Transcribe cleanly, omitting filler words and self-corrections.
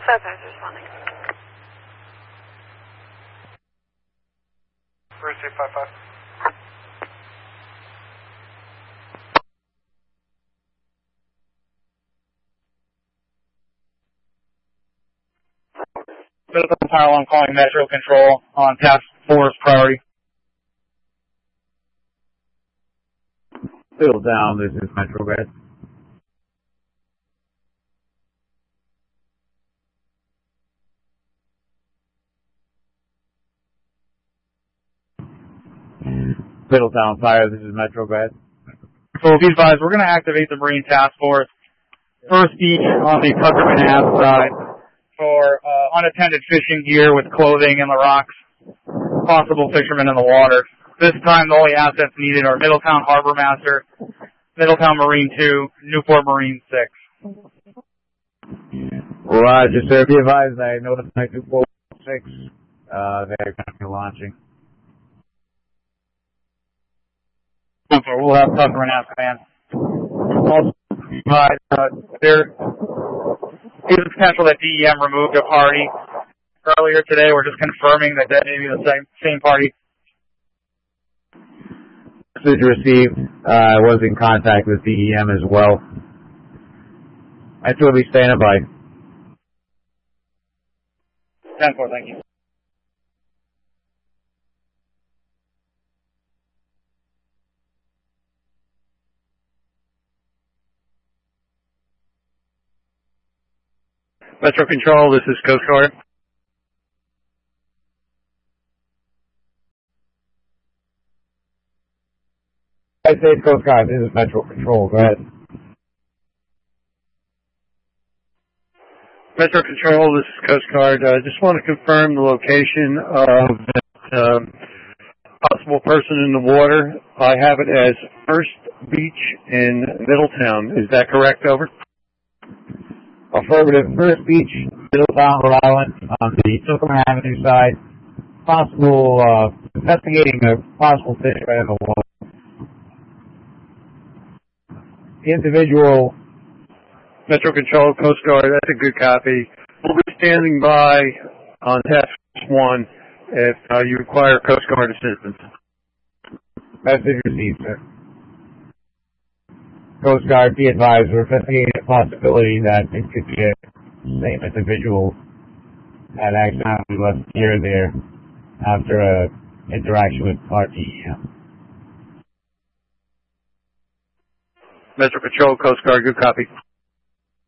5-5 responding. Receive 5-5. Middletown Power Line calling Metro Control on Task Force priority. Middletown, this is Metro Red. Middletown Fire, this is Metro Red. So be advised, we're going to activate the Marine Task Force. First beach on the Tuckerman Ave side for unattended fishing gear with clothing in the rocks, possible fishermen in the water. This time the only assets needed are Middletown Harbor Master, Middletown Marine 2, Newport Marine 6. Roger, sir. Be advised, I notified 246. They're going to be launching. We'll have Tuckerman Ave command. Also, there is a potential that DEM removed a party earlier today. We're just confirming that may be the same party. Message received. I was in contact with DEM as well. Metro will be standing by. 10-4, thank you. Metro Control, this is Coast Guard. United States Coast Guard, this is Metro Control. Go ahead. Metro Control, this is Coast Guard. I just want to confirm the location of that possible person in the water. I have it as First Beach in Middletown. Is that correct? Over. Affirmative. First Beach, Middletown, Rhode Island, on the Tuckerman Avenue side. Possible, investigating a possible fish right in the water. The individual. Metro Control, Coast Guard, that's a good copy. We'll be standing by on Task 1 if you require Coast Guard assistance. Message received, sir. Coast Guard, be advised, we're investigating a possibility that it could be a same individual that accidentally left gear there after a interaction with RTEM. Metro Control, Coast Guard, good copy.